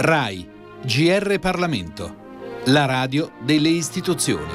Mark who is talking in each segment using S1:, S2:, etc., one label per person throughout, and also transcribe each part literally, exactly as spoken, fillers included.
S1: RAI, G R Parlamento, la radio delle istituzioni.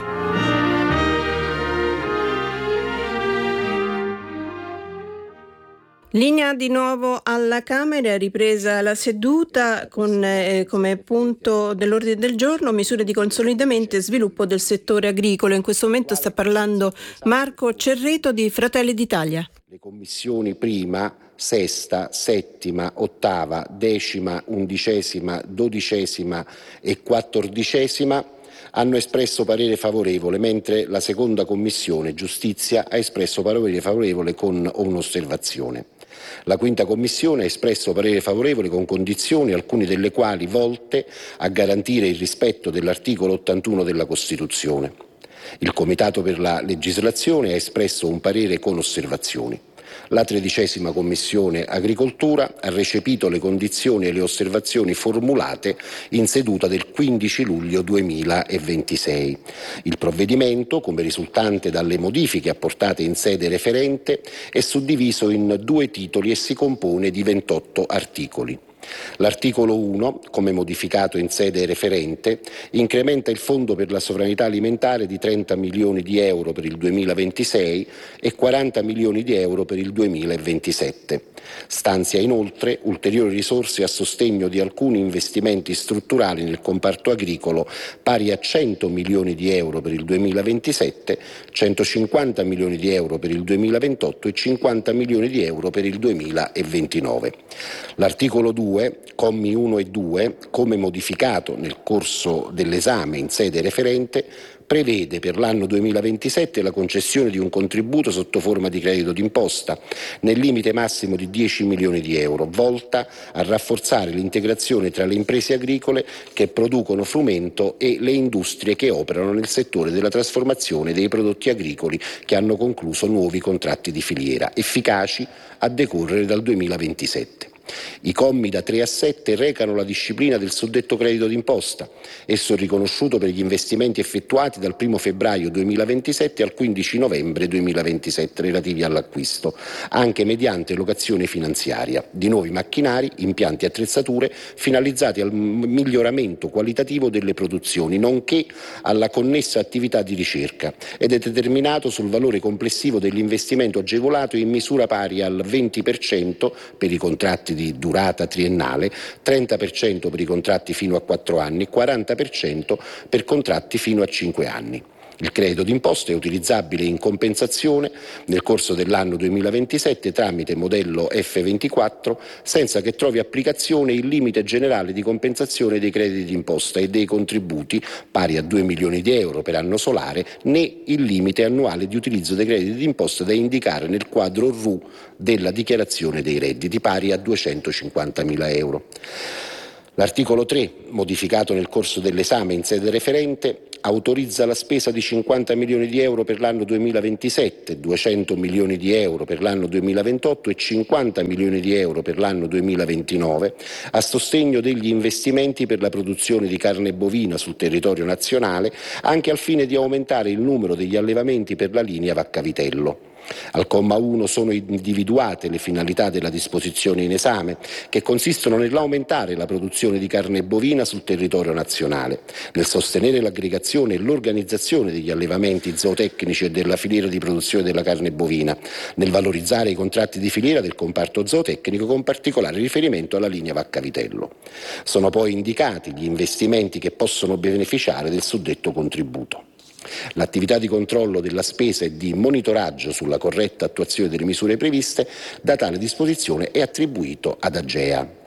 S2: Linea di nuovo alla Camera, è ripresa la seduta con eh, come punto dell'ordine del giorno misure di consolidamento e sviluppo del settore agricolo. In questo momento sta parlando Marco Cerreto di Fratelli d'Italia.
S3: Le commissioni prima, sesta, settima, ottava, decima, undicesima, dodicesima e quattordicesima hanno espresso parere favorevole, mentre la seconda commissione, giustizia, ha espresso parere favorevole con un'osservazione. La quinta commissione ha espresso parere favorevole con condizioni, alcune delle quali volte a garantire il rispetto dell'articolo ottantuno della Costituzione. Il Comitato per la legislazione ha espresso un parere con osservazioni. La tredicesima Commissione Agricoltura ha recepito le condizioni e le osservazioni formulate in seduta del quindici luglio duemilaventisei. Il provvedimento, come risultante dalle modifiche apportate in sede referente, è suddiviso in due titoli e si compone di ventotto articoli. L'articolo uno, come modificato in sede referente, incrementa il Fondo per la sovranità alimentare di trenta milioni di euro per il duemilaventisei e quaranta milioni di euro per il duemilaventisette. Stanzia inoltre ulteriori risorse a sostegno di alcuni investimenti strutturali nel comparto agricolo pari a cento milioni di euro per il duemilaventisette, centocinquanta milioni di euro per il duemilaventotto e cinquanta milioni di euro per il duemilaventinove. L'articolo due, commi uno e due, come modificato nel corso dell'esame in sede referente, prevede per l'anno duemilaventisette la concessione di un contributo sotto forma di credito d'imposta nel limite massimo di dieci milioni di euro, volta a rafforzare l'integrazione tra le imprese agricole che producono frumento e le industrie che operano nel settore della trasformazione dei prodotti agricoli che hanno concluso nuovi contratti di filiera, efficaci a decorrere dal duemilaventisette. I commi da tre a sette recano la disciplina del suddetto credito d'imposta. Esso è riconosciuto per gli investimenti effettuati dal primo febbraio duemilaventisette al quindici novembre duemilaventisette relativi all'acquisto, anche mediante locazione finanziaria, di nuovi macchinari, impianti e attrezzature finalizzati al miglioramento qualitativo delle produzioni, nonché alla connessa attività di ricerca, ed è determinato sul valore complessivo dell'investimento agevolato in misura pari al venti per cento per i contratti di durata triennale, trenta per cento per i contratti fino a quattro anni, quaranta per cento per contratti fino a cinque anni. Il credito d'imposta è utilizzabile in compensazione nel corso dell'anno duemilaventisette tramite modello F ventiquattro, senza che trovi applicazione il limite generale di compensazione dei crediti d'imposta e dei contributi pari a due milioni di euro per anno solare, né il limite annuale di utilizzo dei crediti d'imposta da indicare nel quadro R U della dichiarazione dei redditi pari a duecentocinquantamila euro. L'articolo tre, modificato nel corso dell'esame in sede referente, autorizza la spesa di cinquanta milioni di euro per l'anno duemilaventisette, duecento milioni di euro per l'anno duemilaventotto e cinquanta milioni di euro per l'anno duemilaventinove a sostegno degli investimenti per la produzione di carne bovina sul territorio nazionale, anche al fine di aumentare il numero degli allevamenti per la linea Vacca-Vitello. Al comma uno sono individuate le finalità della disposizione in esame, che consistono nell'aumentare la produzione di carne bovina sul territorio nazionale, nel sostenere l'aggregazione e l'organizzazione degli allevamenti zootecnici e della filiera di produzione della carne bovina, nel valorizzare i contratti di filiera del comparto zootecnico con particolare riferimento alla linea Vacca-Vitello. Sono poi indicati gli investimenti che possono beneficiare del suddetto contributo. L'attività di controllo della spesa e di monitoraggio sulla corretta attuazione delle misure previste da tale disposizione è attribuito ad AGEA.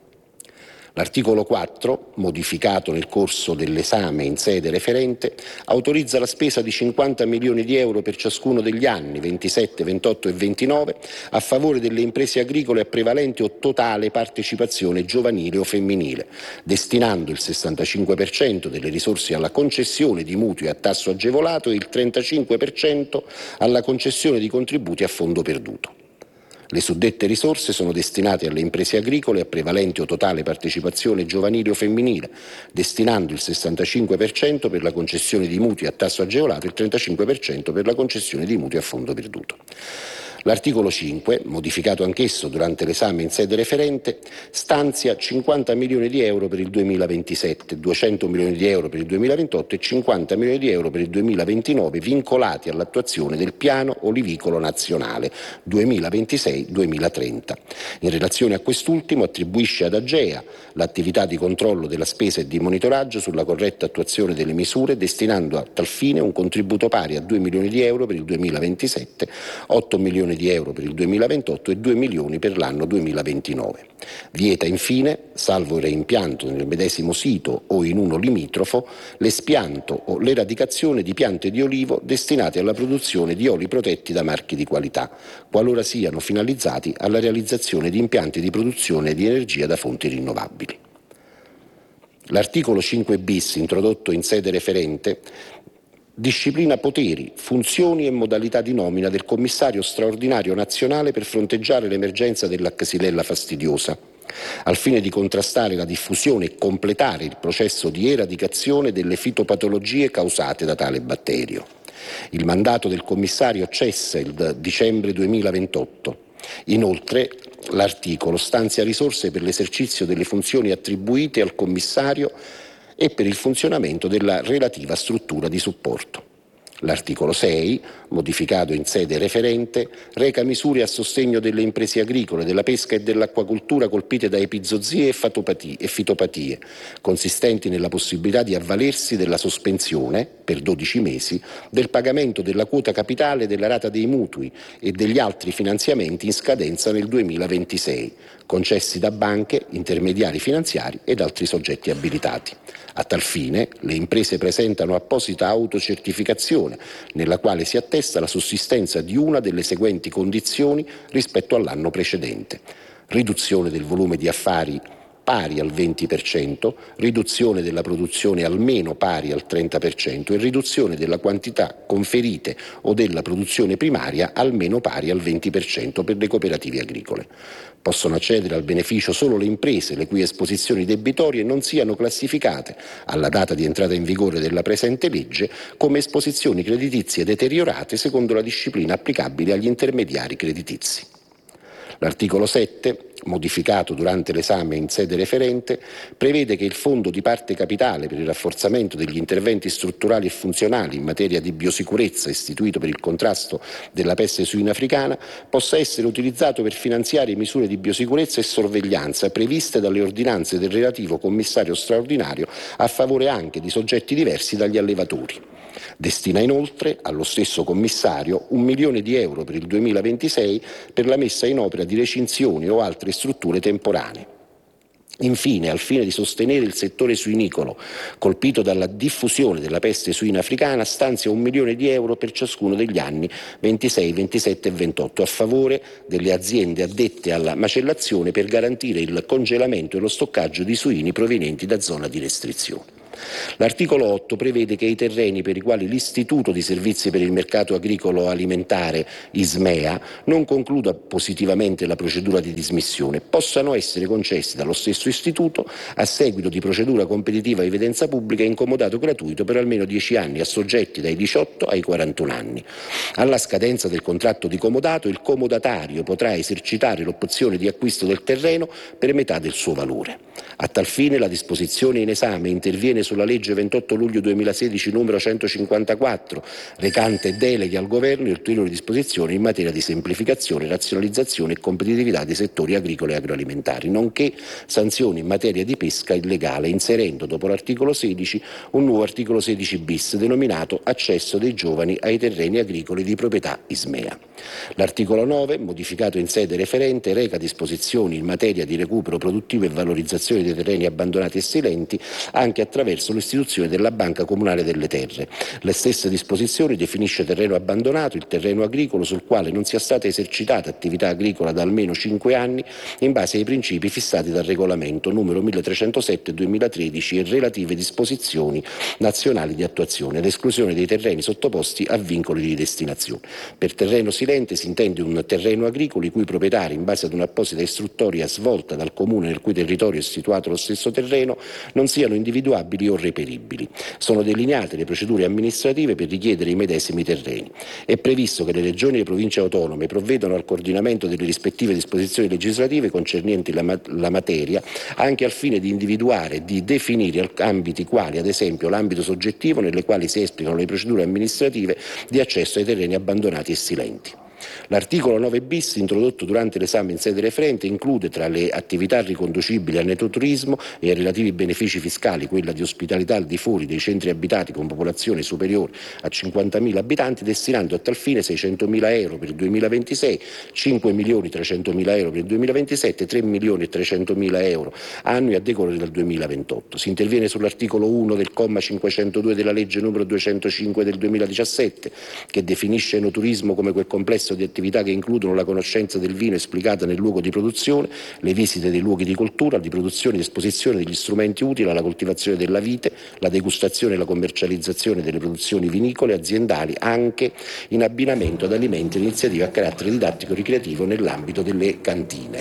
S3: L'articolo quattro, modificato nel corso dell'esame in sede referente, autorizza la spesa di cinquanta milioni di euro per ciascuno degli anni ventisette, ventotto e ventinove a favore delle imprese agricole a prevalente o totale partecipazione giovanile o femminile, destinando il sessantacinque per cento delle risorse alla concessione di mutui a tasso agevolato e il trentacinque per cento alla concessione di contributi a fondo perduto. Le suddette risorse sono destinate alle imprese agricole a prevalente o totale partecipazione giovanile o femminile, destinando il sessantacinque per cento per la concessione di mutui a tasso agevolato e il trentacinque per cento per la concessione di mutui a fondo perduto. L'articolo cinque, modificato anch'esso durante l'esame in sede referente, stanzia cinquanta milioni di euro per il duemilaventisette, duecento milioni di euro per il duemilaventotto e cinquanta milioni di euro per il duemilaventinove, vincolati all'attuazione del piano olivicolo nazionale duemilaventisei duemilatrenta. In relazione a quest'ultimo attribuisce ad Agea l'attività di controllo della spesa e di monitoraggio sulla corretta attuazione delle misure, destinando a tal fine un contributo pari a due milioni di euro per il duemilaventisette, otto milioni di euro per il duemilaventotto e due milioni per l'anno duemilaventinove. Vieta infine, salvo il reimpianto nel medesimo sito o in uno limitrofo, l'espianto o l'eradicazione di piante di olivo destinate alla produzione di oli protetti da marchi di qualità, qualora siano finalizzati alla realizzazione di impianti di produzione di energia da fonti rinnovabili. L'articolo cinque bis, introdotto in sede referente, disciplina poteri, funzioni e modalità di nomina del commissario straordinario nazionale per fronteggiare l'emergenza della Xylella fastidiosa, al fine di contrastare la diffusione e completare il processo di eradicazione delle fitopatologie causate da tale batterio. Il mandato del commissario cessa il dicembre duemilaventotto. Inoltre, l'articolo stanzia risorse per l'esercizio delle funzioni attribuite al commissario e per il funzionamento della relativa struttura di supporto. L'articolo sei, modificato in sede referente, reca misure a sostegno delle imprese agricole, della pesca e dell'acquacoltura colpite da epizoozie e fitopatie, consistenti nella possibilità di avvalersi della sospensione, per dodici mesi, del pagamento della quota capitale della rata dei mutui e degli altri finanziamenti in scadenza nel duemilaventisei, concessi da banche, intermediari finanziari ed altri soggetti abilitati. A tal fine, le imprese presentano apposita autocertificazione, nella quale si attesta la sussistenza di una delle seguenti condizioni rispetto all'anno precedente: riduzione del volume di affari pari al venti per cento, riduzione della produzione almeno pari al trenta per cento e riduzione della quantità conferite o della produzione primaria almeno pari al venti per cento per le cooperative agricole. Possono accedere al beneficio solo le imprese le cui esposizioni debitorie non siano classificate, alla data di entrata in vigore della presente legge, come esposizioni creditizie deteriorate secondo la disciplina applicabile agli intermediari creditizi. L'articolo sette, modificato durante l'esame in sede referente, prevede che il fondo di parte capitale per il rafforzamento degli interventi strutturali e funzionali in materia di biosicurezza istituito per il contrasto della peste suina africana possa essere utilizzato per finanziare misure di biosicurezza e sorveglianza previste dalle ordinanze del relativo commissario straordinario a favore anche di soggetti diversi dagli allevatori. Destina inoltre allo stesso commissario un milione di euro per il duemilaventisei per la messa in opera di recinzioni o altre strutture temporanee. Infine, al fine di sostenere il settore suinicolo colpito dalla diffusione della peste suina africana, stanzia un milione di euro per ciascuno degli anni ventisei, ventisette e ventotto a favore delle aziende addette alla macellazione per garantire il congelamento e lo stoccaggio di suini provenienti da zona di restrizione. L'articolo otto prevede che i terreni per i quali l'Istituto di Servizi per il Mercato Agricolo Alimentare ISMEA non concluda positivamente la procedura di dismissione possano essere concessi dallo stesso Istituto a seguito di procedura competitiva a evidenza pubblica in comodato gratuito per almeno dieci anni a soggetti dai diciotto ai quarantuno anni. Alla scadenza del contratto di comodato, il comodatario potrà esercitare l'opzione di acquisto del terreno per metà del suo valore. A tal fine la disposizione in esame interviene sulla legge ventotto luglio duemilasedici numero centocinquantaquattro, recante deleghe al governo e ulteriori disposizioni in materia di semplificazione, razionalizzazione e competitività dei settori agricoli e agroalimentari, nonché sanzioni in materia di pesca illegale, inserendo dopo l'articolo sedici un nuovo articolo sedici bis denominato accesso dei giovani ai terreni agricoli di proprietà ISMEA. L'articolo nove, modificato in sede referente, reca disposizioni in materia di recupero produttivo e valorizzazione dei terreni abbandonati e silenti anche attraverso l'istituzione della Banca Comunale delle Terre. Le stesse disposizioni definisce terreno abbandonato il terreno agricolo sul quale non sia stata esercitata attività agricola da almeno cinque anni in base ai principi fissati dal regolamento numero milletrecentosette duemilatredici e relative disposizioni nazionali di attuazione, l'esclusione dei terreni sottoposti a vincoli di destinazione. Per terreno silente si intende un terreno agricolo i cui proprietari, in base ad un'apposita istruttoria svolta dal comune nel cui territorio è situato lo stesso terreno, non siano individuabili o reperibili. Sono delineate le procedure amministrative per richiedere i medesimi terreni. È previsto che le regioni e le province autonome provvedano al coordinamento delle rispettive disposizioni legislative concernenti la, ma- la materia, anche al fine di individuare e di definire ambiti quali, ad esempio, l'ambito soggettivo nelle quali si esplicano le procedure amministrative di accesso ai terreni abbandonati e silenti. L'articolo nove bis, introdotto durante l'esame in sede referente, include tra le attività riconducibili all'enoturismo e ai relativi benefici fiscali quella di ospitalità al di fuori dei centri abitati con popolazione superiore a cinquantamila abitanti, destinando a tal fine seicentomila euro per il duemilaventisei, cinque milioni trecentomila euro per il duemilaventisette e tre milioni e trecentomila euro annui a decorrere dal duemilaventotto. Si interviene sull'articolo uno del comma cinquecentodue della legge numero duecentocinque del duemiladiciassette, che definisce enoturismo come quel complesso di attività che includono la conoscenza del vino esplicata nel luogo di produzione, le visite dei luoghi di coltura, di produzione ed esposizione degli strumenti utili alla coltivazione della vite, la degustazione e la commercializzazione delle produzioni vinicole aziendali, anche in abbinamento ad alimenti e iniziative a carattere didattico-ricreativo nell'ambito delle cantine.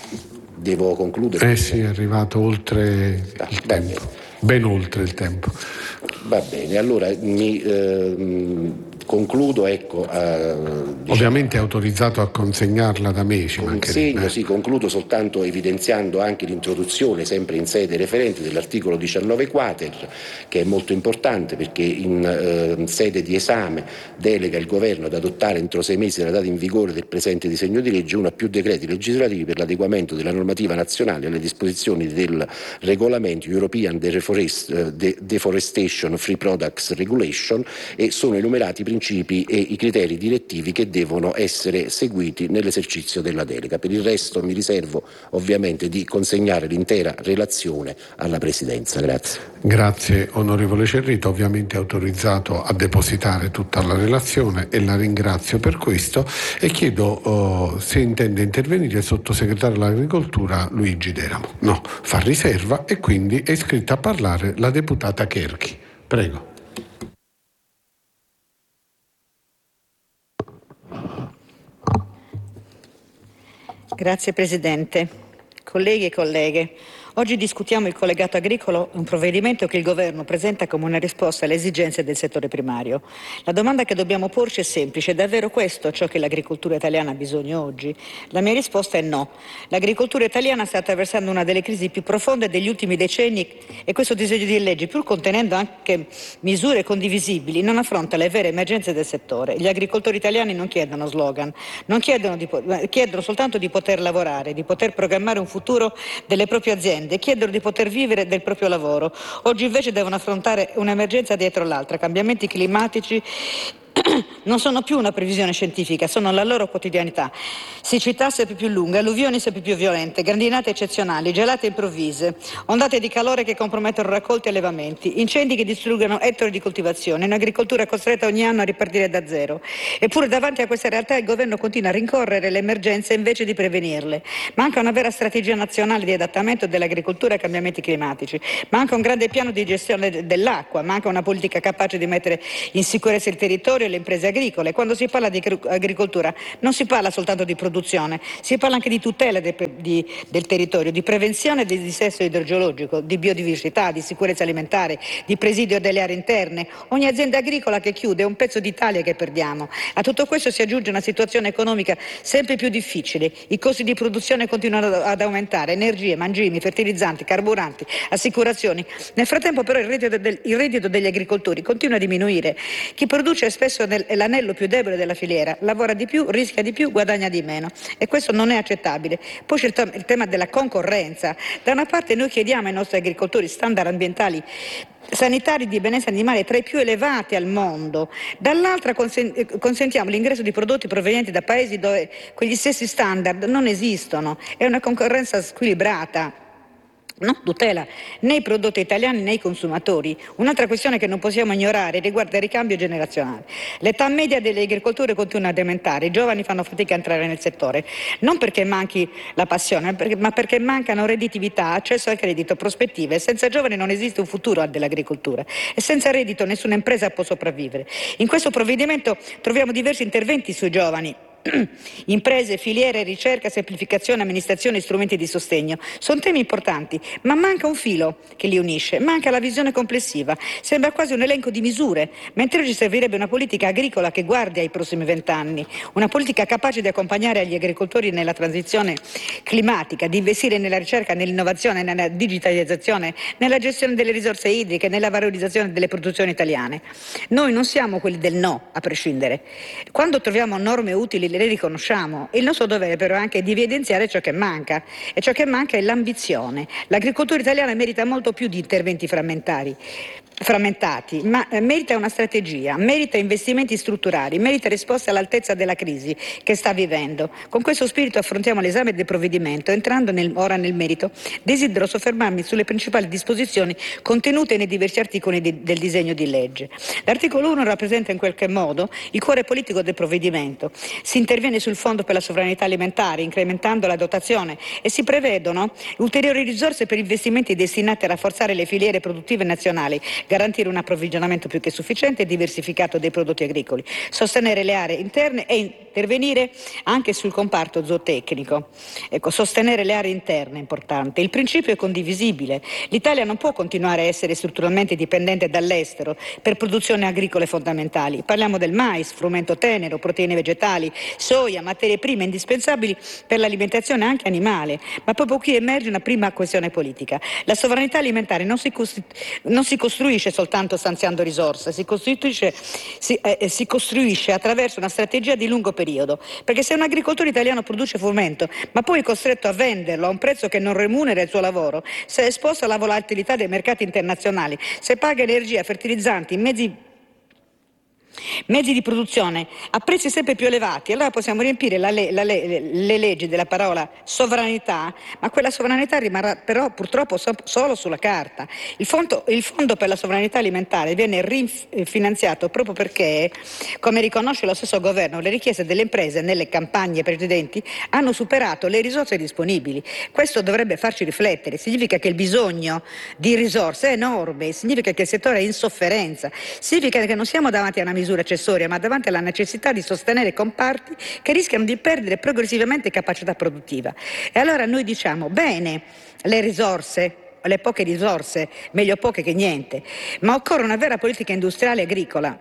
S3: Devo concludere?
S4: Eh sì, è arrivato oltre ah, il tempo, bene. ben oltre il tempo.
S3: Va bene, allora mi eh, concludo, ecco. Eh, diciamo,
S4: Ovviamente è autorizzato a consegnarla da me, ci
S3: consegno,
S4: eh.
S3: sì, concludo soltanto evidenziando anche l'introduzione, sempre in sede referente, dell'articolo diciannove quater, che è molto importante perché in eh, sede di esame delega il Governo ad adottare entro sei mesi dalla data in vigore del presente disegno di legge uno o più decreti legislativi per l'adeguamento della normativa nazionale alle disposizioni del regolamento European Deforest, De- Deforestation Free Products Regulation, e sono enumerati i principi e i criteri direttivi che devono essere seguiti nell'esercizio della delega. Per il resto mi riservo ovviamente di consegnare l'intera relazione alla Presidenza. Grazie.
S4: Grazie onorevole Cerrito, ovviamente autorizzato a depositare tutta la relazione e la ringrazio per questo e chiedo oh, se intende intervenire il sottosegretario all'Agricoltura Luigi Deramo. No, fa riserva e quindi è iscritta a parlare la deputata Cherchi. Prego.
S5: Grazie Presidente, colleghi e colleghe. Oggi discutiamo il collegato agricolo, un provvedimento che il Governo presenta come una risposta alle esigenze del settore primario. La domanda che dobbiamo porci è semplice: è davvero questo ciò che l'agricoltura italiana ha bisogno oggi? La mia risposta è no. L'agricoltura italiana sta attraversando una delle crisi più profonde degli ultimi decenni e questo disegno di legge, pur contenendo anche misure condivisibili, non affronta le vere emergenze del settore. Gli agricoltori italiani non chiedono slogan, non chiedono, di, chiedono soltanto di poter lavorare, di poter programmare un futuro delle proprie aziende, e chiedono di poter vivere del proprio lavoro. Oggi invece devono affrontare un'emergenza dietro l'altra, cambiamenti climatici non sono più una previsione scientifica, sono la loro quotidianità. Siccità sempre più lunghe, alluvioni sempre più violente, grandinate eccezionali, gelate improvvise, ondate di calore che compromettono raccolti e allevamenti, incendi che distruggono ettari di coltivazione, un'agricoltura costretta ogni anno a ripartire da zero. Eppure davanti a questa realtà il governo continua a rincorrere le emergenze invece di prevenirle. Manca una vera strategia nazionale di adattamento dell'agricoltura ai cambiamenti climatici, manca un grande piano di gestione dell'acqua, manca una politica capace di mettere in sicurezza il territorio e le imprese agricole. Quando si parla di agricoltura non si parla soltanto di produzione, si parla anche di tutela de, di, del territorio, di prevenzione del dissesto idrogeologico, di biodiversità, di sicurezza alimentare, di presidio delle aree interne. Ogni azienda agricola che chiude è un pezzo d'Italia che perdiamo. A tutto questo si aggiunge una situazione economica sempre più difficile. I costi di produzione continuano ad aumentare, energie, mangimi, fertilizzanti, carburanti, assicurazioni. Nel frattempo però il reddito, del, il reddito degli agricoltori continua a diminuire. Chi produce spesso è l'anello più debole della filiera, lavora di più, rischia di più, guadagna di meno, e questo non è accettabile. Poi c'è il, t- il tema della concorrenza. Da una parte noi chiediamo ai nostri agricoltori standard ambientali, sanitari, di benessere animale tra i più elevati al mondo, dall'altra consen- consentiamo l'ingresso di prodotti provenienti da paesi dove quegli stessi standard non esistono. È una concorrenza squilibrata. Non tutela né i prodotti italiani né i consumatori. Un'altra questione che non possiamo ignorare riguarda il ricambio generazionale. L'età media delle agricolture continua ad aumentare, i giovani fanno fatica a entrare nel settore, non perché manchi la passione, ma perché mancano redditività, accesso al credito, prospettive. Senza giovani non esiste un futuro dell'agricoltura e senza reddito nessuna impresa può sopravvivere. In questo provvedimento troviamo diversi interventi sui giovani, Imprese, filiere, ricerca, semplificazione, amministrazione, strumenti di sostegno. Sono temi importanti, ma manca un filo che li unisce, manca la visione complessiva. Sembra quasi un elenco di misure, mentre oggi servirebbe una politica agricola che guardi ai prossimi vent'anni, una politica capace di accompagnare gli agricoltori nella transizione climatica, di investire nella ricerca, nell'innovazione, nella digitalizzazione, nella gestione delle risorse idriche, nella valorizzazione delle produzioni italiane. Noi non siamo quelli del no, a prescindere. Quando troviamo norme utili le riconosciamo. Il nostro dovere però è anche di evidenziare ciò che manca, e ciò che manca è l'ambizione. L'agricoltura italiana merita molto più di interventi frammentari. frammentati, ma eh, merita una strategia, merita investimenti strutturali, merita risposte all'altezza della crisi che sta vivendo. Con questo spirito affrontiamo l'esame del provvedimento, entrando nel, ora nel merito. Desidero soffermarmi sulle principali disposizioni contenute nei diversi articoli di, del disegno di legge. L'articolo uno rappresenta in qualche modo il cuore politico del provvedimento. Si interviene sul Fondo per la sovranità alimentare, incrementando la dotazione, e si prevedono ulteriori risorse per investimenti destinati a rafforzare le filiere produttive nazionali, garantire un approvvigionamento più che sufficiente e diversificato dei prodotti agricoli, sostenere le aree interne e intervenire anche sul comparto zootecnico. Ecco, sostenere le aree interne è importante. Il principio è condivisibile. L'Italia non può continuare a essere strutturalmente dipendente dall'estero per produzioni agricole fondamentali. Parliamo del mais, frumento tenero, proteine vegetali, soia, materie prime indispensabili per l'alimentazione anche animale. Ma proprio qui emerge una prima questione politica. La sovranità alimentare non si, costitu- non si costruisce soltanto stanziando risorse, si costruisce, si, eh, si costruisce attraverso una strategia di lungo periodo, perché se un agricoltore italiano produce frumento ma poi è costretto a venderlo a un prezzo che non remunera il suo lavoro, se è esposto alla volatilità dei mercati internazionali, se paga energia, fertilizzanti, mezzi mezzi di produzione a prezzi sempre più elevati, allora possiamo riempire la le, la le, le leggi della parola sovranità, ma quella sovranità rimarrà però purtroppo so, solo sulla carta. Il fondo, il fondo per la sovranità alimentare viene rifinanziato proprio perché, come riconosce lo stesso governo, le richieste delle imprese nelle campagne precedenti hanno superato le risorse disponibili. Questo dovrebbe farci riflettere, significa che il bisogno di risorse è enorme, significa che il settore è in sofferenza, significa che non siamo davanti a una misura accessoria, ma davanti alla necessità di sostenere comparti che rischiano di perdere progressivamente capacità produttiva. E allora noi diciamo, bene, le risorse, le poche risorse, meglio poche che niente, ma occorre una vera politica industriale e agricola.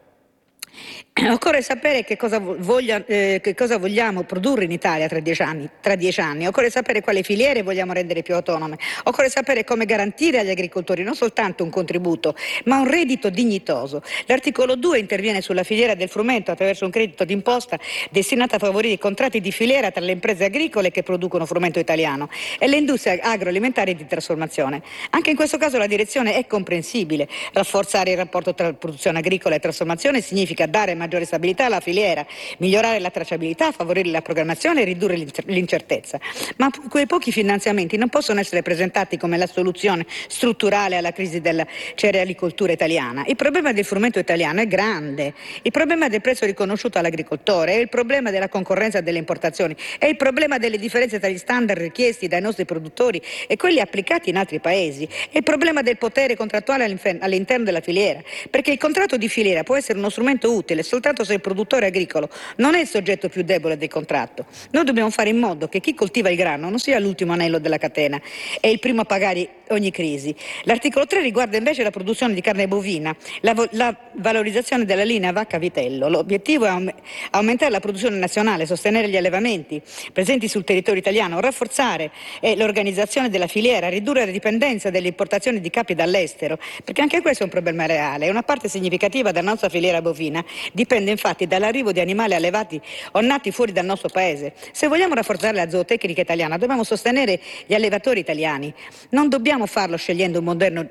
S5: Occorre sapere che cosa, voglia, eh, che cosa vogliamo produrre in Italia tra dieci anni, tra dieci anni, occorre sapere quali filiere vogliamo rendere più autonome, occorre sapere come garantire agli agricoltori non soltanto un contributo, ma un reddito dignitoso. L'articolo due interviene sulla filiera del frumento attraverso un credito d'imposta destinato a favorire i contratti di filiera tra le imprese agricole che producono frumento italiano e le industrie agroalimentari di trasformazione. Anche in questo caso la direzione è comprensibile. Rafforzare il rapporto tra produzione agricola e trasformazione significa dare maggiore stabilità alla filiera, migliorare la tracciabilità, favorire la programmazione e ridurre l'incertezza. Ma quei pochi finanziamenti non possono essere presentati come la soluzione strutturale alla crisi della cerealicoltura italiana. Il problema del frumento italiano è grande, il problema del prezzo riconosciuto all'agricoltore, è il problema della concorrenza delle importazioni, è il problema delle differenze tra gli standard richiesti dai nostri produttori e quelli applicati in altri paesi, è il problema del potere contrattuale all'interno della filiera, perché il contratto di filiera può essere uno strumento utile soltanto se il produttore agricolo non è il soggetto più debole del contratto. Noi dobbiamo fare in modo che chi coltiva il grano non sia l'ultimo anello della catena e il primo a pagare ogni crisi. L'articolo tre riguarda invece la produzione di carne bovina, la, vo- la valorizzazione della linea vacca-vitello. L'obiettivo è aum- aumentare la produzione nazionale, sostenere gli allevamenti presenti sul territorio italiano, rafforzare eh, l'organizzazione della filiera, ridurre la dipendenza delle importazioni di capi dall'estero, perché anche questo è un problema reale. Una parte significativa della nostra filiera bovina dipende infatti dall'arrivo di animali allevati o nati fuori dal nostro paese. Se vogliamo rafforzare la zootecnica italiana dobbiamo sostenere gli allevatori italiani. Non dobbiamo farlo scegliendo un moderno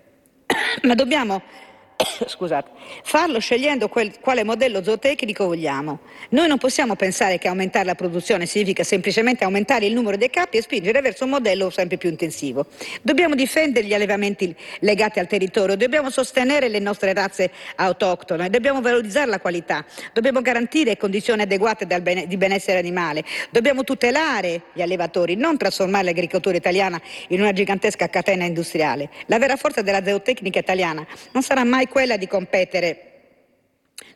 S5: ma dobbiamo scusate, farlo scegliendo quel, quale modello zootecnico vogliamo. Noi non possiamo pensare che aumentare la produzione significa semplicemente aumentare il numero dei capi e spingere verso un modello sempre più intensivo. Dobbiamo difendere gli allevamenti legati al territorio, dobbiamo sostenere le nostre razze autoctone, dobbiamo valorizzare la qualità, dobbiamo garantire condizioni adeguate dal bene, di benessere animale, dobbiamo tutelare gli allevatori, non trasformare l'agricoltura italiana in una gigantesca catena industriale. La vera forza della zootecnica italiana non sarà mai quella di competere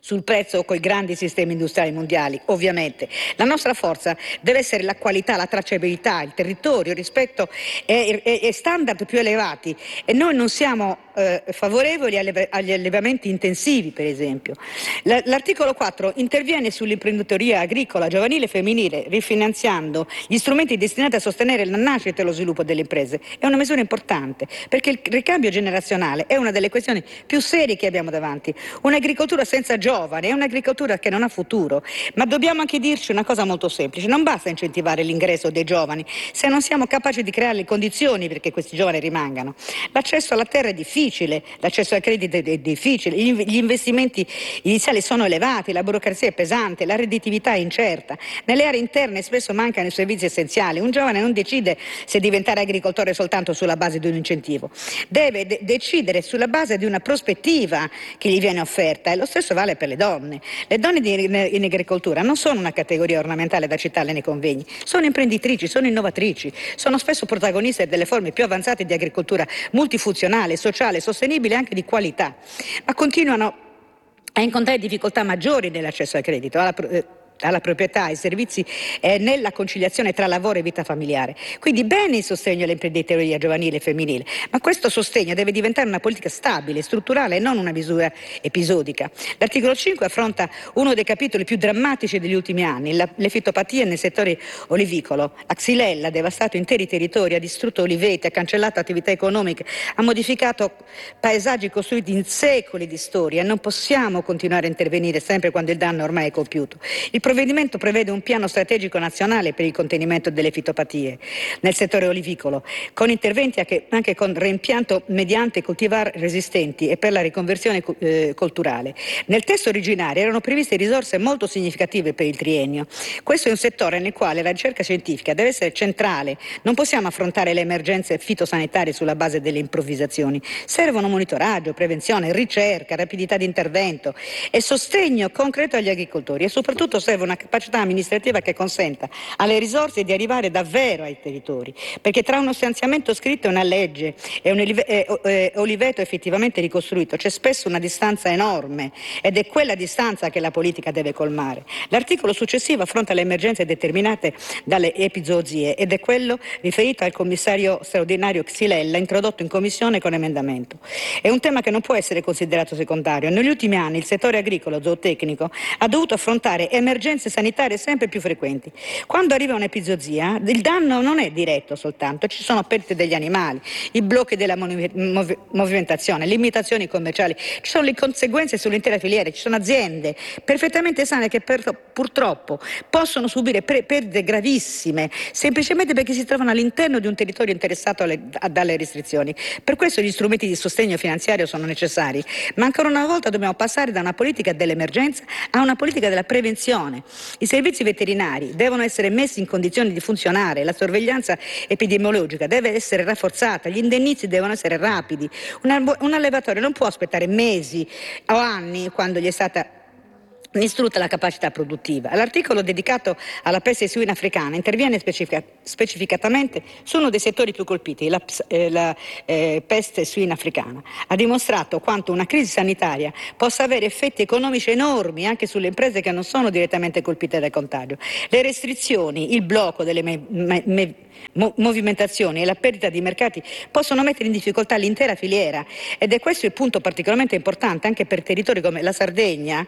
S5: sul prezzo o con i grandi sistemi industriali mondiali, ovviamente. La nostra forza deve essere la qualità, la tracciabilità, il territorio, rispetto e, e, e standard più elevati, e noi non siamo eh, favorevoli alle, agli allevamenti intensivi, per esempio. L'articolo quattro interviene sull'imprenditoria agricola giovanile e femminile, rifinanziando gli strumenti destinati a sostenere la nascita e lo sviluppo delle imprese. È una misura importante, perché il ricambio generazionale è una delle questioni più serie che abbiamo davanti. Un'agricoltura senza giovani è un'agricoltura che non ha futuro, ma dobbiamo anche dirci una cosa molto semplice: non basta incentivare l'ingresso dei giovani se non siamo capaci di creare le condizioni perché questi giovani rimangano. L'accesso alla terra è difficile, l'accesso al credito è difficile, gli investimenti iniziali sono elevati, la burocrazia è pesante, la redditività è incerta, nelle aree interne spesso mancano i servizi essenziali. Un giovane non decide se diventare agricoltore soltanto sulla base di un incentivo, deve de- decidere sulla base di una prospettiva che gli viene offerta, e lo stesso vale per le donne. Le donne di, in, in agricoltura non sono una categoria ornamentale da citarle nei convegni, sono imprenditrici, sono innovatrici, sono spesso protagoniste delle forme più avanzate di agricoltura multifunzionale, sociale, sostenibile e anche di qualità, ma continuano a incontrare difficoltà maggiori nell'accesso al credito, alla, eh, alla proprietà, ai servizi e eh, nella conciliazione tra lavoro e vita familiare. Quindi bene il sostegno all'imprenditoria giovanile e femminile, ma questo sostegno deve diventare una politica stabile, strutturale e non una misura episodica. L'articolo cinque affronta uno dei capitoli più drammatici degli ultimi anni, la, le fitopatie nel settore olivicolo. La xylella ha devastato interi territori, ha distrutto oliveti, ha cancellato attività economiche, ha modificato paesaggi costruiti in secoli di storia. Non possiamo continuare a intervenire sempre quando il danno ormai è compiuto. Il Il provvedimento prevede un piano strategico nazionale per il contenimento delle fitopatie nel settore olivicolo, con interventi anche, anche con reimpianto mediante coltivar resistenti e per la riconversione eh, colturale. Nel testo originario erano previste risorse molto significative per il triennio. Questo è un settore nel quale la ricerca scientifica deve essere centrale. Non possiamo affrontare le emergenze fitosanitarie sulla base delle improvvisazioni. Servono monitoraggio, prevenzione, ricerca, rapidità di intervento e sostegno concreto agli agricoltori, e soprattutto serve una capacità amministrativa che consenta alle risorse di arrivare davvero ai territori, perché tra uno stanziamento scritto e una legge e un oliveto effettivamente ricostruito c'è spesso una distanza enorme, ed è quella distanza che la politica deve colmare. L'articolo successivo affronta le emergenze determinate dalle epizoozie ed è quello riferito al commissario straordinario Xylella, introdotto in commissione con emendamento. È un tema che non può essere considerato secondario. Negli ultimi anni il settore agricolo zootecnico ha dovuto affrontare emergenze sanitarie sempre più frequenti. Quando arriva un'epizoosia, il danno non è diretto soltanto, ci sono perdite degli animali, i blocchi della movi- movi- movimentazione, limitazioni commerciali, ci sono le conseguenze sull'intera filiera, ci sono aziende perfettamente sane che per, purtroppo possono subire pre- perdite gravissime semplicemente perché si trovano all'interno di un territorio interessato alle, a, dalle restrizioni. Per questo gli strumenti di sostegno finanziario sono necessari, ma ancora una volta dobbiamo passare da una politica dell'emergenza a una politica della prevenzione. I servizi veterinari devono essere messi in condizioni di funzionare, la sorveglianza epidemiologica deve essere rafforzata, gli indennizzi devono essere rapidi. Un, un allevatore non può aspettare mesi o anni quando gli è stata distrutta la capacità produttiva. L'articolo dedicato alla peste suina africana interviene specifica, specificatamente su uno dei settori più colpiti, la, eh, la eh, peste suina africana. Ha dimostrato quanto una crisi sanitaria possa avere effetti economici enormi anche sulle imprese che non sono direttamente colpite dal contagio. Le restrizioni, il blocco delle me, me, me, mo, movimentazioni e la perdita di mercati possono mettere in difficoltà l'intera filiera, ed è questo il punto particolarmente importante anche per territori come la Sardegna,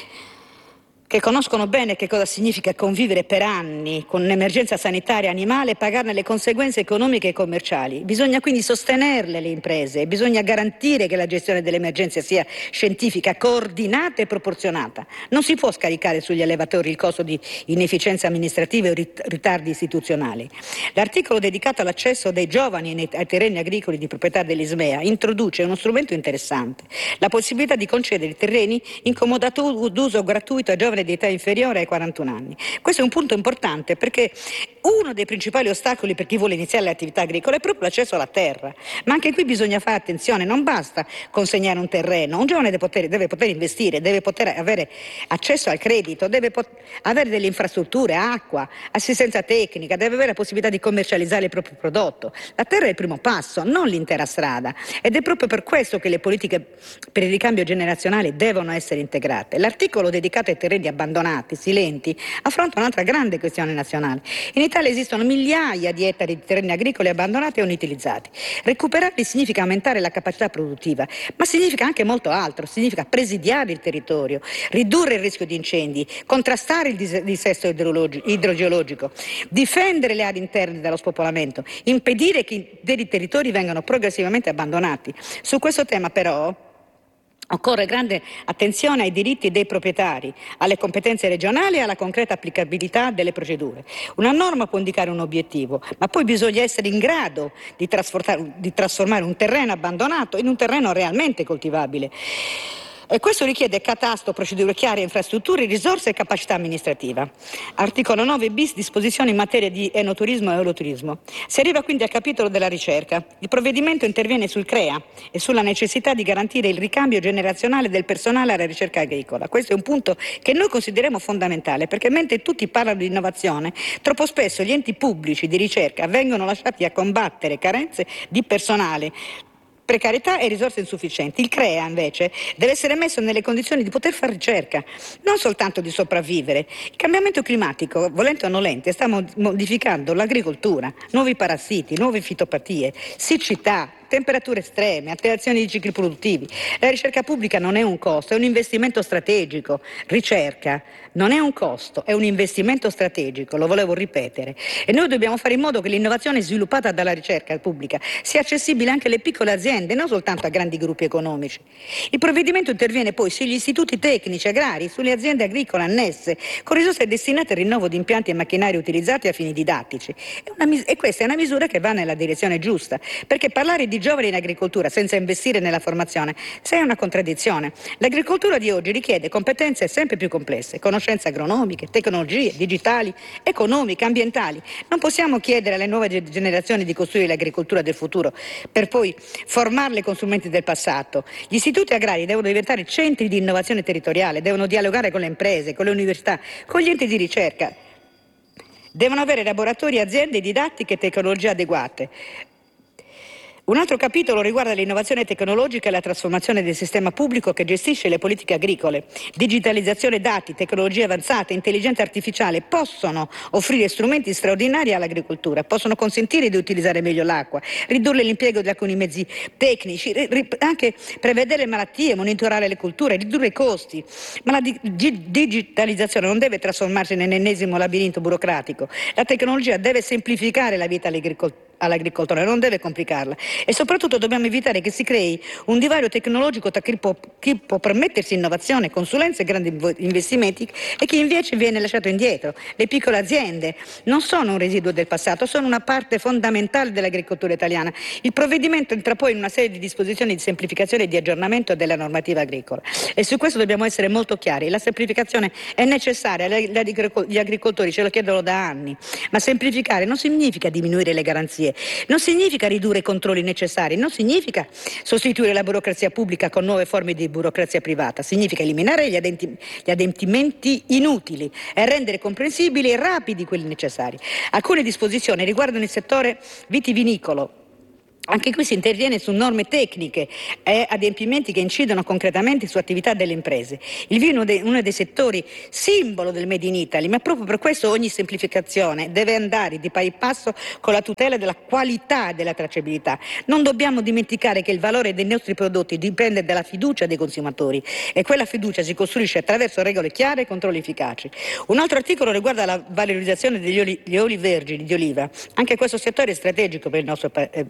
S5: che conoscono bene che cosa significa convivere per anni con un'emergenza sanitaria animale e pagarne le conseguenze economiche e commerciali. Bisogna quindi sostenerle le imprese, bisogna garantire che la gestione delle emergenze sia scientifica, coordinata e proporzionata. Non si può scaricare sugli allevatori il costo di inefficienze amministrative o ritardi istituzionali. L'articolo dedicato all'accesso dei giovani ai terreni agricoli di proprietà dell'Ismea introduce uno strumento interessante, la possibilità di concedere terreni in comodato d'uso gratuito a giovani pensione di età inferiore ai quarantuno anni. Questo è un punto importante perché uno dei principali ostacoli per chi vuole iniziare le attività agricole è proprio l'accesso alla terra, ma anche qui bisogna fare attenzione, non basta consegnare un terreno, un giovane deve poter, deve poter investire, deve poter avere accesso al credito, deve pot- avere delle infrastrutture, acqua, assistenza tecnica, deve avere la possibilità di commercializzare il proprio prodotto. La terra è il primo passo, non l'intera strada, ed è proprio per questo che le politiche per il ricambio generazionale devono essere integrate. L'articolo dedicato ai terreni abbandonati, silenti, affronta un'altra grande questione nazionale. In In Italia esistono migliaia di ettari di terreni agricoli abbandonati e inutilizzati. Recuperarli significa aumentare la capacità produttiva, ma significa anche molto altro, significa presidiare il territorio, ridurre il rischio di incendi, contrastare il dissesto idrogeologico, difendere le aree interne dallo spopolamento, impedire che interi territori vengano progressivamente abbandonati. Su questo tema però occorre grande attenzione ai diritti dei proprietari, alle competenze regionali e alla concreta applicabilità delle procedure. Una norma può indicare un obiettivo, ma poi bisogna essere in grado di, di trasformare un terreno abbandonato in un terreno realmente coltivabile. E questo richiede catasto, procedure chiare, infrastrutture, risorse e capacità amministrativa. Articolo nove bis, disposizioni in materia di enoturismo e oloturismo. Si arriva quindi al capitolo della ricerca. Il provvedimento interviene sul CREA e sulla necessità di garantire il ricambio generazionale del personale alla ricerca agricola. Questo è un punto che noi consideriamo fondamentale, perché mentre tutti parlano di innovazione, troppo spesso gli enti pubblici di ricerca vengono lasciati a combattere carenze di personale, precarietà e risorse insufficienti. Il CREA invece deve essere messo nelle condizioni di poter fare ricerca, non soltanto di sopravvivere. Il cambiamento climatico, volente o nolente, sta modificando l'agricoltura, nuovi parassiti, nuove fitopatie, siccità, temperature estreme, alterazioni di cicli produttivi. La ricerca pubblica non è un costo, è un investimento strategico. Ricerca non è un costo, è un investimento strategico, lo volevo ripetere. E noi dobbiamo fare in modo che l'innovazione sviluppata dalla ricerca pubblica sia accessibile anche alle piccole aziende, non soltanto a grandi gruppi economici. Il provvedimento interviene poi sugli istituti tecnici agrari, sulle aziende agricole annesse, con risorse destinate al rinnovo di impianti e macchinari utilizzati a fini didattici. È una mis- e questa è una misura che va nella direzione giusta, perché parlare di giovani in agricoltura senza investire nella formazione è una contraddizione. L'agricoltura di oggi richiede competenze sempre più complesse, conoscenze agronomiche, tecnologie, digitali, economiche, ambientali. Non possiamo chiedere alle nuove generazioni di costruire l'agricoltura del futuro per poi formarle con strumenti del passato. Gli istituti agrari devono diventare centri di innovazione territoriale, devono dialogare con le imprese, con le università, con gli enti di ricerca. Devono avere laboratori, aziende, didattiche e tecnologie adeguate. Un altro capitolo riguarda l'innovazione tecnologica e la trasformazione del sistema pubblico che gestisce le politiche agricole. Digitalizzazione, dati, tecnologie avanzate, intelligenza artificiale possono offrire strumenti straordinari all'agricoltura, possono consentire di utilizzare meglio l'acqua, ridurre l'impiego di alcuni mezzi tecnici, anche prevedere malattie, monitorare le culture, ridurre i costi. Ma la di- digitalizzazione non deve trasformarsi nell'ennesimo labirinto burocratico. La tecnologia deve semplificare la vita all'agricoltore. all'agricoltore, non deve complicarla, e soprattutto dobbiamo evitare che si crei un divario tecnologico tra chi può, chi può permettersi innovazione, consulenze e grandi investimenti e chi invece viene lasciato indietro. Le piccole aziende non sono un residuo del passato, sono una parte fondamentale dell'agricoltura italiana. Il provvedimento entra poi in una serie di disposizioni di semplificazione e di aggiornamento della normativa agricola, e su questo dobbiamo essere molto chiari. La semplificazione è necessaria, gli agricoltori ce lo chiedono da anni, ma semplificare non significa diminuire le garanzie, non significa ridurre i controlli necessari, non significa sostituire la burocrazia pubblica con nuove forme di burocrazia privata, significa eliminare gli, adempi- gli adempimenti inutili e rendere comprensibili e rapidi quelli necessari. Alcune disposizioni riguardano il settore vitivinicolo. Anche qui si interviene su norme tecniche e adempimenti che incidono concretamente su attività delle imprese. Il vino è uno dei settori simbolo del Made in Italy, ma proprio per questo ogni semplificazione deve andare di pari passo con la tutela della qualità e della tracciabilità. Non dobbiamo dimenticare che il valore dei nostri prodotti dipende dalla fiducia dei consumatori, e quella fiducia si costruisce attraverso regole chiare e controlli efficaci. Un altro articolo riguarda la valorizzazione degli oli, gli oli vergini di oliva. Anche questo settore è strategico per il nostro pa- eh, paese.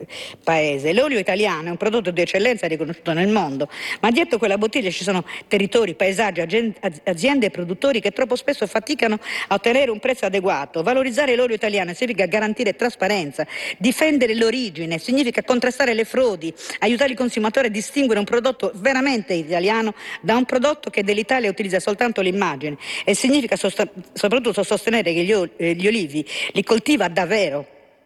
S5: paese. L'olio italiano è un prodotto di eccellenza riconosciuto nel mondo, ma dietro quella bottiglia ci sono territori, paesaggi, aziende e produttori che troppo spesso faticano a ottenere un prezzo adeguato. Valorizzare l'olio italiano significa garantire trasparenza, difendere l'origine, significa contrastare le frodi, aiutare il consumatore a distinguere un prodotto veramente italiano da un prodotto che dell'Italia utilizza soltanto l'immagine, e significa sost- soprattutto sostenere che gli, ol- gli olivi li coltiva davvero.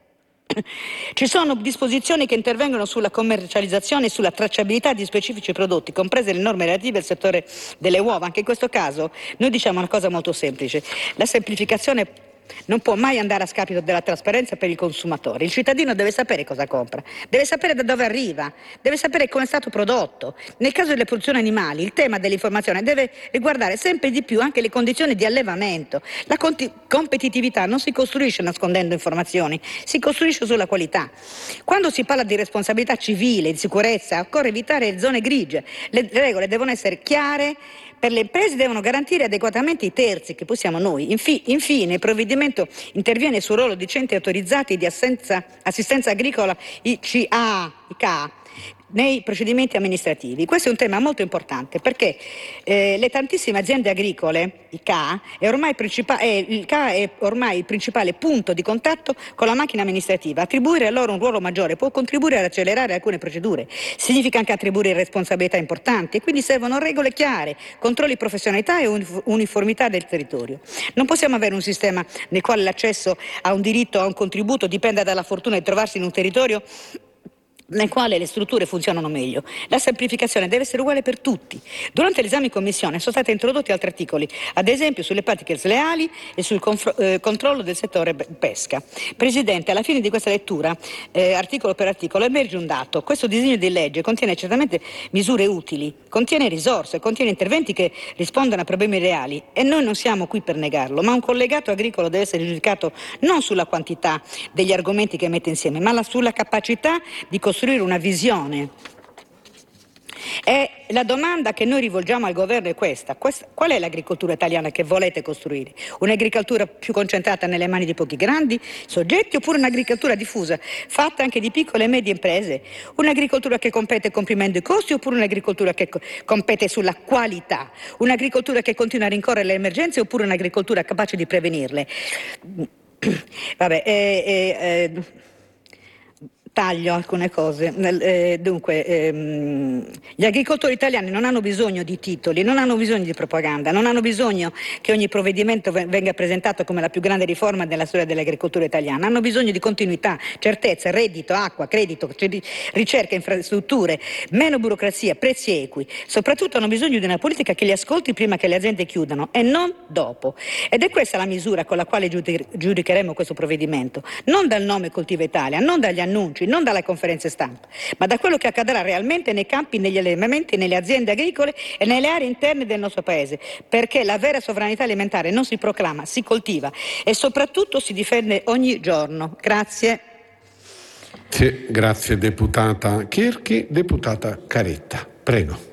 S5: Ci sono disposizioni che intervengono sulla commercializzazione e sulla tracciabilità di specifici prodotti, comprese le norme relative al settore delle uova. Anche in questo caso noi diciamo una cosa molto semplice: la semplificazione non può mai andare a scapito della trasparenza per il consumatore. Il cittadino deve sapere cosa compra, deve sapere da dove arriva, deve sapere come è stato prodotto. Nel caso delle produzioni animali, il tema dell'informazione deve riguardare sempre di più anche le condizioni di allevamento. La conti- competitività non si costruisce nascondendo informazioni, si costruisce sulla qualità. Quando si parla di responsabilità civile, di sicurezza, occorre evitare le zone grigie. Le regole devono essere chiare. Per le imprese devono garantire adeguatamente i terzi, che poi siamo noi. Infi- infine, il provvedimento interviene sul ruolo di centri autorizzati di assenza, assistenza agricola, I C A, I C A, nei procedimenti amministrativi. Questo è un tema molto importante perché eh, le tantissime aziende agricole, I C A, è ormai, principa- è, il I C A è ormai il principale punto di contatto con la macchina amministrativa. Attribuire a loro un ruolo maggiore può contribuire ad accelerare alcune procedure. Significa anche attribuire responsabilità importanti, e quindi servono regole chiare, controlli, professionalità e uniformità del territorio. Non possiamo avere un sistema nel quale l'accesso a un diritto, a un contributo dipenda dalla fortuna di trovarsi in un territorio nel quale le strutture funzionano meglio. La semplificazione deve essere uguale per tutti. Durante l'esame in commissione sono stati introdotti altri articoli, ad esempio sulle pratiche sleali e sul confro- eh, controllo del settore pesca. Presidente, alla fine di questa lettura, eh, articolo per articolo, emerge un dato: questo disegno di legge contiene certamente misure utili, contiene risorse, contiene interventi che rispondono a problemi reali, e noi non siamo qui per negarlo, ma un collegato agricolo deve essere giudicato non sulla quantità degli argomenti che mette insieme, ma la, sulla capacità di costruire una visione. E la domanda che noi rivolgiamo al governo è questa: questa qual è l'agricoltura italiana che volete costruire? Un'agricoltura più concentrata nelle mani di pochi grandi soggetti, oppure un'agricoltura diffusa, fatta anche di piccole e medie imprese? Un'agricoltura che compete comprimendo i costi, oppure un'agricoltura che co- compete sulla qualità? Un'agricoltura che continua a rincorrere le emergenze, oppure un'agricoltura capace di prevenirle? Vabbè, eh, eh, eh, taglio alcune cose. Eh, dunque, ehm, gli agricoltori italiani non hanno bisogno di titoli, non hanno bisogno di propaganda, non hanno bisogno che ogni provvedimento venga presentato come la più grande riforma della storia dell'agricoltura italiana. Hanno bisogno di continuità, certezza, reddito, acqua, credito, ricerca, infrastrutture, meno burocrazia, prezzi equi. Soprattutto hanno bisogno di una politica che li ascolti prima che le aziende chiudano e non dopo. Ed è questa la misura con la quale giudicheremo questo provvedimento, non dal nome Coltiva Italia, non dagli annunci, non dalle conferenze stampa, ma da quello che accadrà realmente nei campi, negli allevamenti, nelle aziende agricole e nelle aree interne del nostro paese, perché la vera sovranità alimentare non si proclama, si coltiva e soprattutto si difende ogni giorno. Grazie.
S4: Sì, grazie deputata Chierchi. Deputata Caretta, prego.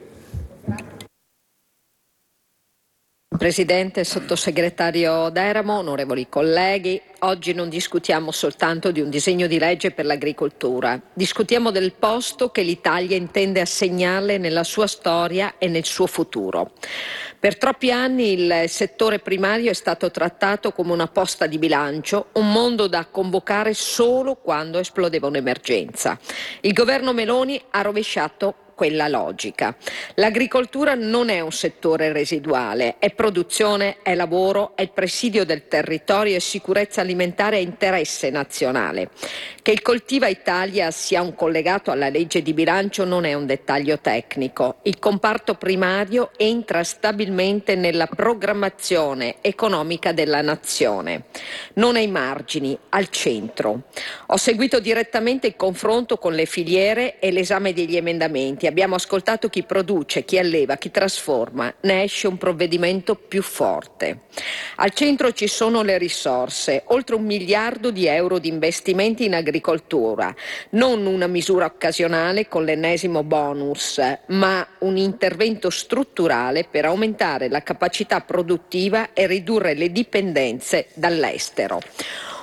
S6: Presidente, sottosegretario D'Eramo, onorevoli colleghi, oggi non discutiamo soltanto di un disegno di legge per l'agricoltura, discutiamo del posto che l'Italia intende assegnarle nella sua storia e nel suo futuro. Per troppi anni il settore primario è stato trattato come una posta di bilancio, un mondo da convocare solo quando esplodeva un'emergenza. Il governo Meloni ha rovesciato quella logica. L'agricoltura non è un settore residuale, è produzione, è lavoro, è il presidio del territorio, è sicurezza alimentare e interesse nazionale. Che il Coltiva Italia sia un collegato alla legge di bilancio non è un dettaglio tecnico. Il comparto primario entra stabilmente nella programmazione economica della nazione. Non ai margini, al centro. Ho seguito direttamente il confronto con le filiere e l'esame degli emendamenti. Abbiamo ascoltato chi produce, chi alleva, chi trasforma. Ne esce un provvedimento più forte. Al centro ci sono le risorse, oltre un miliardo di euro di investimenti in agricoltura. Non una misura occasionale con l'ennesimo bonus, ma un intervento strutturale per aumentare la capacità produttiva e ridurre le dipendenze dall'estero.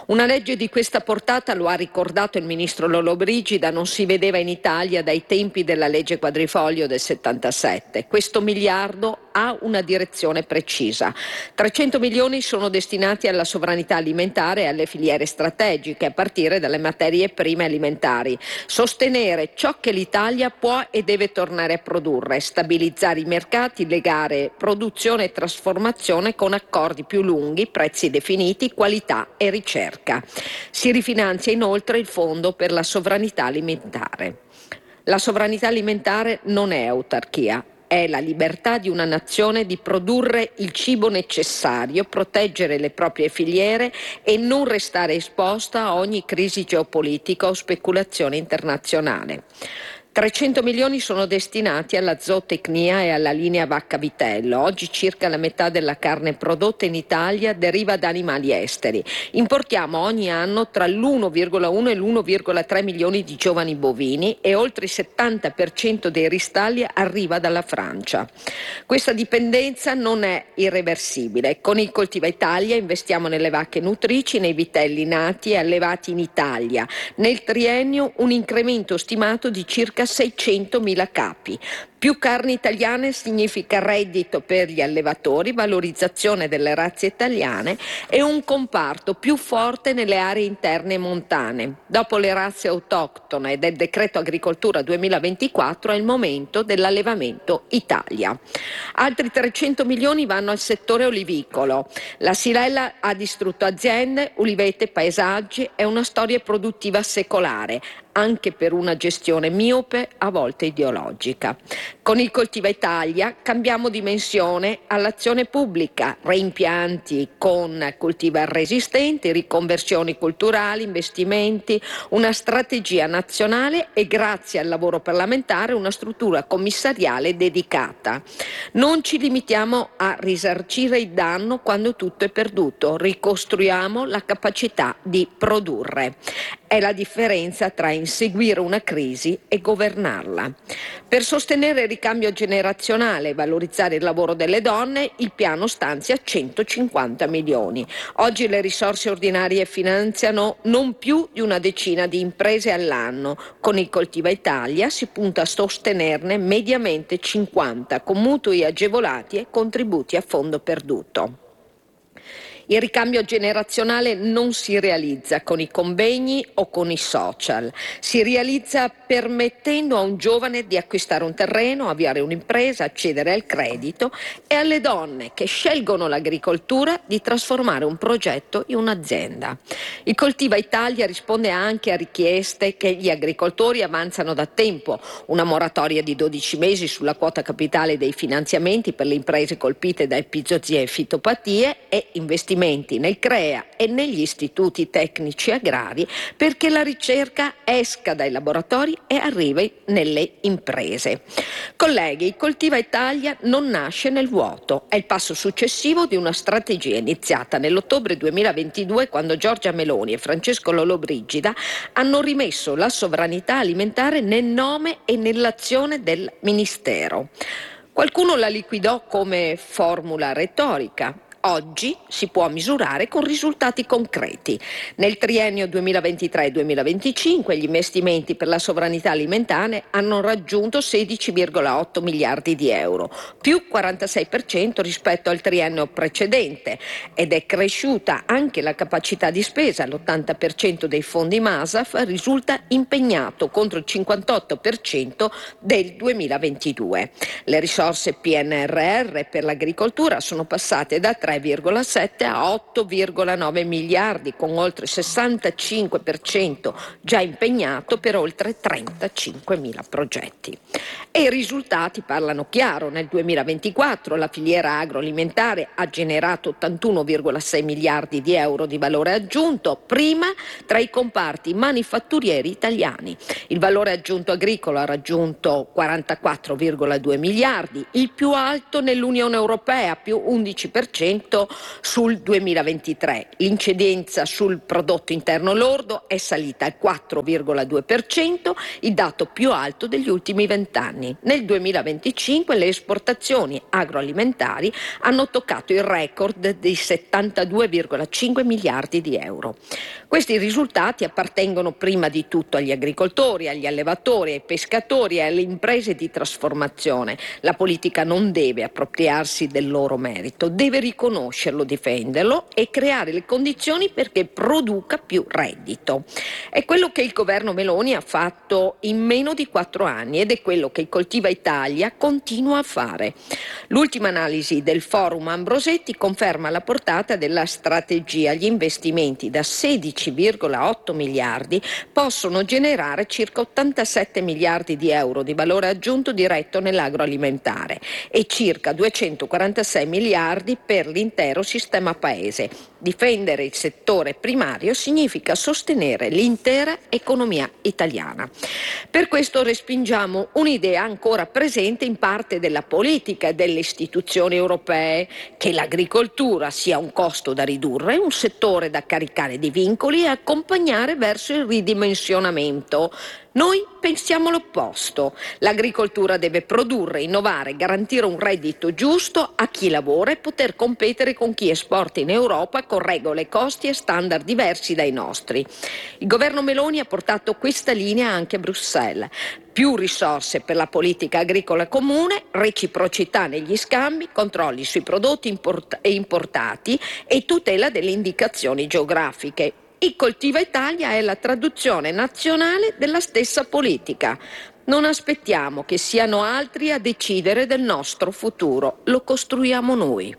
S6: Una legge di questa portata, lo ha ricordato il ministro Lollobrigida, non si vedeva in Italia dai tempi della legge quadrifoglio del settantasette. Questo miliardo ha una direzione precisa. trecento milioni sono destinati alla sovranità alimentare e alle filiere strategiche, a partire dalle materie prime alimentari. Sostenere ciò che l'Italia può e deve tornare a produrre, stabilizzare i mercati, legare produzione e trasformazione con accordi più lunghi, prezzi definiti, qualità e ricerca. Si rifinanzia inoltre il Fondo per la sovranità alimentare. La sovranità alimentare non è autarchia, è la libertà di una nazione di produrre il cibo necessario, proteggere le proprie filiere e non restare esposta a ogni crisi geopolitica o speculazione internazionale. trecento milioni sono destinati alla zootecnia e alla linea vacca-vitello. Oggi circa la metà della carne prodotta in Italia deriva da animali esteri. Importiamo ogni anno tra l'uno virgola uno e l'uno virgola tre milioni di giovani bovini e oltre il settanta per cento dei ristalli arriva dalla Francia. Questa dipendenza non è irreversibile. Con il Coltiva Italia investiamo nelle vacche nutrici, nei vitelli nati e allevati in Italia. Nel triennio un incremento stimato di circa seicentomila capi. Più carni italiane significa reddito per gli allevatori, valorizzazione delle razze italiane e un comparto più forte nelle aree interne e montane. Dopo le razze autoctone e del decreto agricoltura duemilaventiquattro è il momento dell'allevamento Italia. Altri trecento milioni vanno al settore olivicolo. La Xylella ha distrutto aziende, ulivete, paesaggi, è una storia produttiva secolare, anche per una gestione miope, a volte ideologica. Con il Coltiva Italia cambiamo dimensione all'azione pubblica, reimpianti con coltivar resistenti, riconversioni culturali, investimenti, una strategia nazionale e grazie al lavoro parlamentare una struttura commissariale dedicata. Non ci limitiamo a risarcire il danno quando tutto è perduto, ricostruiamo la capacità di produrre. È la differenza tra inseguire una crisi e governarla. Per sostenere il ricambio generazionale e valorizzare il lavoro delle donne, il piano stanzia centocinquanta milioni. Oggi le risorse ordinarie finanziano non più di una decina di imprese all'anno. Con il Coltiva Italia si punta a sostenerne mediamente cinquanta, con mutui agevolati e contributi a fondo perduto. Il ricambio generazionale non si realizza con i convegni o con i social, si realizza permettendo a un giovane di acquistare un terreno, avviare un'impresa, accedere al credito e alle donne che scelgono l'agricoltura di trasformare un progetto in un'azienda. Il Coltiva Italia risponde anche a richieste che gli agricoltori avanzano da tempo, una moratoria di dodici mesi sulla quota capitale dei finanziamenti per le imprese colpite da epizozie e fitopatie e investimenti nel CREA e negli istituti tecnici agrari perché la ricerca esca dai laboratori e arrivi nelle imprese. Colleghi, il Coltiva Italia non nasce nel vuoto, è il passo successivo di una strategia iniziata nell'ottobre duemilaventidue quando Giorgia Meloni e Francesco Lollobrigida hanno rimesso la sovranità alimentare nel nome e nell'azione del Ministero. Qualcuno la liquidò come formula retorica. Oggi si può misurare con risultati concreti. Nel triennio duemilaventitré duemilaventicinque gli investimenti per la sovranità alimentare hanno raggiunto sedici virgola otto miliardi di euro, più quarantasei per cento rispetto al triennio precedente ed è cresciuta anche la capacità di spesa. L'ottanta per cento dei fondi MASAF risulta impegnato contro il cinquantotto per cento del duemilaventidue. Le risorse P N R R per l'agricoltura sono passate da tre virgola sette a otto virgola nove miliardi, con oltre il sessantacinque per cento già impegnato per oltre trentacinquemila progetti. E i risultati parlano chiaro. Nel duemilaventiquattro la filiera agroalimentare ha generato ottantuno virgola sei miliardi di euro di valore aggiunto, prima tra i comparti manifatturieri italiani. Il valore aggiunto agricolo ha raggiunto quarantaquattro virgola due miliardi, il più alto nell'Unione Europea, più undici per cento cento sul duemilaventitré. L'incidenza sul prodotto interno lordo è salita al quattro virgola due per cento, il dato più alto degli ultimi vent'anni. Nel duemilaventicinque le esportazioni agroalimentari hanno toccato il record di settantadue virgola cinque miliardi di euro. Questi risultati appartengono prima di tutto agli agricoltori, agli allevatori, ai pescatori e alle imprese di trasformazione. La politica non deve appropriarsi del loro merito, deve riconoscerlo, difenderlo e creare le condizioni perché produca più reddito. È quello che il governo Meloni ha fatto in meno di quattro anni ed è quello che il Coltiva Italia continua a fare. L'ultima analisi del Forum Ambrosetti conferma la portata della strategia. Gli investimenti da sedici virgola otto miliardi possono generare circa ottantasette miliardi di euro di valore aggiunto diretto nell'agroalimentare e circa duecentoquarantasei miliardi per l'intero sistema paese. Difendere il settore primario significa sostenere l'intera economia italiana. Per questo respingiamo un'idea ancora presente in parte della politica e delle istituzioni europee, che l'agricoltura sia un costo da ridurre, un settore da caricare di vincoli e accompagnare verso il ridimensionamento. Noi pensiamo l'opposto. L'agricoltura deve produrre, innovare, garantire un reddito giusto a chi lavora e poter competere con chi esporta in Europa con regole, costi e standard diversi dai nostri. Il governo Meloni ha portato questa linea anche a Bruxelles. Più risorse per la politica agricola comune, reciprocità negli scambi, controlli sui prodotti import- importati e tutela delle indicazioni geografiche. Il Coltiva Italia è la traduzione nazionale della stessa politica. Non aspettiamo che siano altri a decidere del nostro futuro, lo costruiamo noi.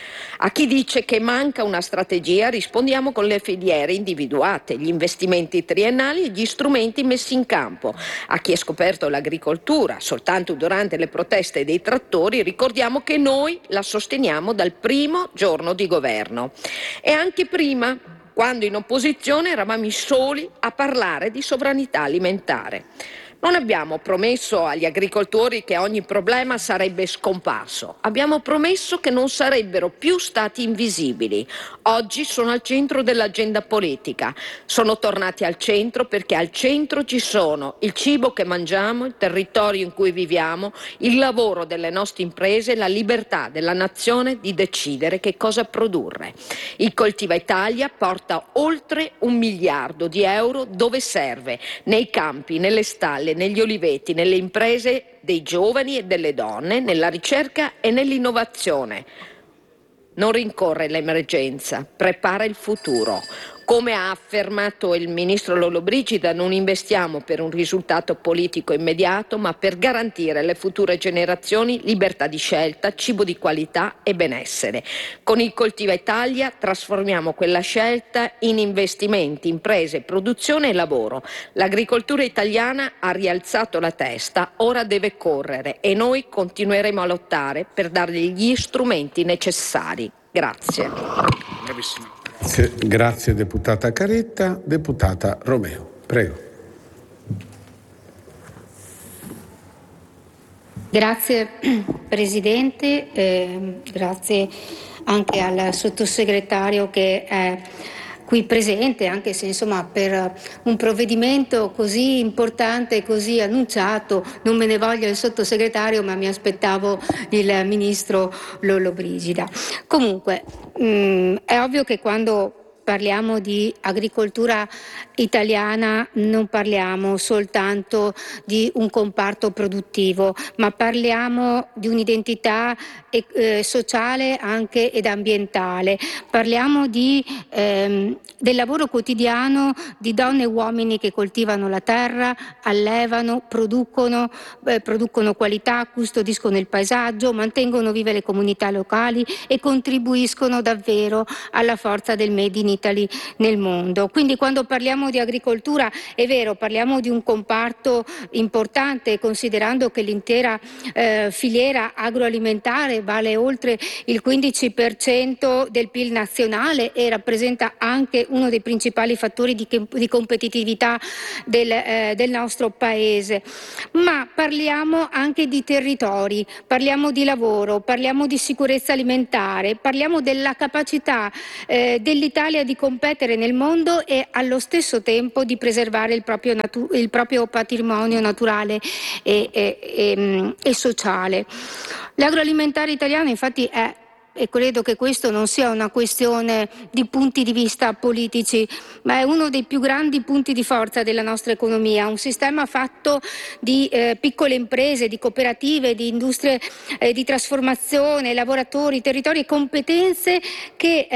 S6: A chi dice che manca una strategia rispondiamo con le filiere individuate, gli investimenti triennali e gli strumenti messi in campo. A chi ha scoperto l'agricoltura soltanto durante le proteste dei trattori ricordiamo che noi la sosteniamo dal primo giorno di governo. E anche prima, quando in opposizione eravamo i soli a parlare di sovranità alimentare. Non abbiamo promesso agli agricoltori che ogni problema sarebbe scomparso. Abbiamo promesso che non sarebbero più stati invisibili. Oggi sono al centro dell'agenda politica. Sono tornati al centro perché al centro ci sono il cibo che mangiamo, il territorio in cui viviamo, il lavoro delle nostre imprese e la libertà della nazione di decidere che cosa produrre. Il Coltiva Italia porta oltre un miliardo di euro dove serve, nei campi, nelle stalle, negli oliveti, nelle imprese dei giovani e delle donne, nella ricerca e nell'innovazione. Non rincorre l'emergenza, prepara il futuro. Come ha affermato il ministro Lollobrigida, non investiamo per un risultato politico immediato, ma per garantire alle future generazioni libertà di scelta, cibo di qualità e benessere. Con il Coltiva Italia trasformiamo quella scelta in investimenti, imprese, produzione e lavoro. L'agricoltura italiana ha rialzato la testa, ora deve correre e noi continueremo a lottare per dargli gli strumenti necessari. Grazie.
S4: Bravissimo. Grazie, grazie deputata Caretta. Deputata Romeo, prego.
S7: Grazie Presidente, eh, grazie anche al sottosegretario che è qui presente, anche se insomma per un provvedimento così importante, così annunciato, non me ne voglia il sottosegretario, ma mi aspettavo il ministro Lollobrigida. Comunque, mh, è ovvio che quando parliamo di agricoltura italiana non parliamo soltanto di un comparto produttivo, ma parliamo di un'identità eh, sociale anche ed ambientale. Parliamo di, ehm, del lavoro quotidiano di donne e uomini che coltivano la terra, allevano, producono, eh, producono qualità, custodiscono il paesaggio, mantengono vive le comunità locali e contribuiscono davvero alla forza del Made in Italy nel mondo. Quindi quando parliamo di agricoltura è vero, parliamo di un comparto importante, considerando che l'intera eh, filiera agroalimentare vale oltre il quindici per cento del P I L nazionale e rappresenta anche uno dei principali fattori di, di competitività del, eh, del nostro paese. Ma parliamo anche di territori, parliamo di lavoro, parliamo di sicurezza alimentare, parliamo della capacità eh, dell'Italia di competere nel mondo e allo stesso tempo di preservare il proprio, natu- il proprio patrimonio naturale e, e, e, e sociale. L'agroalimentare italiano infatti è, e credo che questo non sia una questione di punti di vista politici, ma è uno dei più grandi punti di forza della nostra economia, un sistema fatto di eh, piccole imprese, di cooperative, di industrie eh, di trasformazione, lavoratori, territori e competenze che